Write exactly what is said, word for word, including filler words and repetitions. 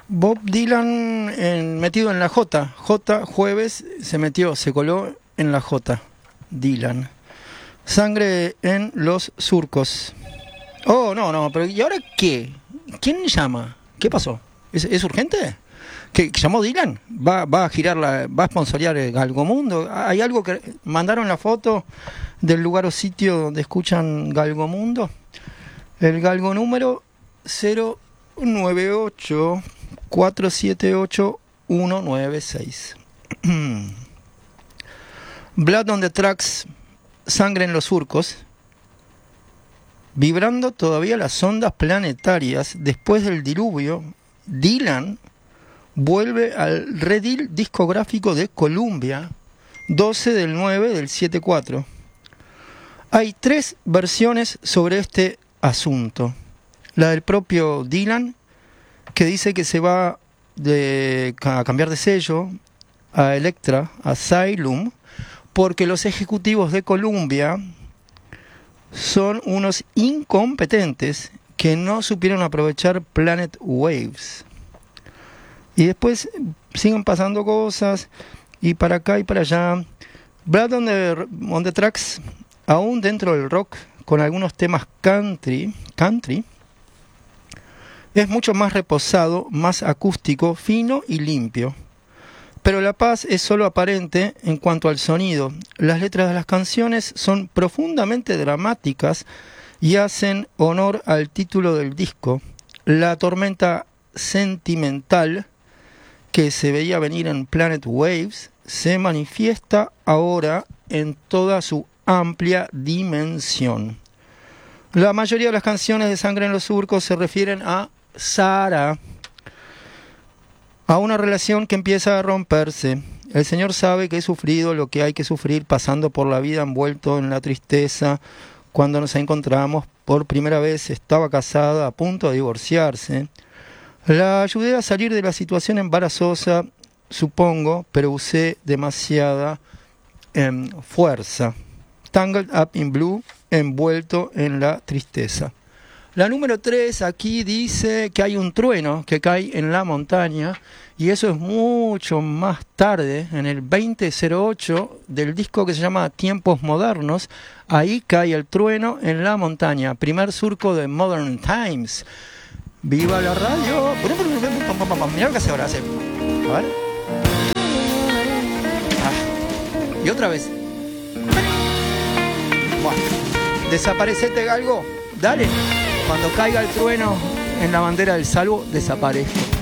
Bob Dylan en, metido en la J. J, jueves, se metió, se coló en la J. Dylan. Sangre en los surcos. Oh, no, no, pero ¿y ahora qué? ¿Quién llama? ¿Qué pasó? ¿Es, es urgente? ¿Que llamó Dylan? ¿Va, va a girar la, va a sponsorear el Galgomundo? ¿Hay algo que mandaron la foto del lugar o sitio donde escuchan Galgomundo? El Galgo número cero nueve ocho cuatro siete ocho uno nueve seis. Blood on the Tracks, Sangre en los surcos. Vibrando todavía las ondas planetarias después del diluvio, Dylan vuelve al redil discográfico de Columbia, doce del nueve del setenta y cuatro. Hay tres versiones sobre este asunto. La del propio Dylan, que dice que se va de, a cambiar de sello a Elektra, a Asylum, porque los ejecutivos de Columbia son unos incompetentes que no supieron aprovechar Planet Waves. Y después siguen pasando cosas, y para acá y para allá. Blood on the, on the Tracks, aún dentro del rock, con algunos temas country, country, es mucho más reposado, más acústico, fino y limpio. Pero la paz es solo aparente en cuanto al sonido. Las letras de las canciones son profundamente dramáticas y hacen honor al título del disco. La tormenta sentimental que se veía venir en Planet Waves se manifiesta ahora en toda su amplia dimensión. La mayoría de las canciones de Sangre en los surcos se refieren a Sarah, a una relación que empieza a romperse. El Señor sabe que he sufrido lo que hay que sufrir pasando por la vida envuelto en la tristeza. Cuando nos encontramos por primera vez estaba casada, a punto de divorciarse. La ayudé a salir de la situación embarazosa, supongo, pero usé demasiada eh, fuerza. Tangled Up in Blue, envuelto en la tristeza. La número tres aquí dice que hay un trueno que cae en la montaña, y eso es mucho más tarde, en el veinte cero ocho del disco que se llama Tiempos Modernos. Ahí cae el trueno en la montaña, primer surco de Modern Times. ¡Viva la radio! Mirá lo que hace ahora, hace. A ver. Ah. Y otra vez. Bueno. Desaparecete, Galgo. Dale. Cuando caiga el trueno en la bandera del salvo, desaparezco.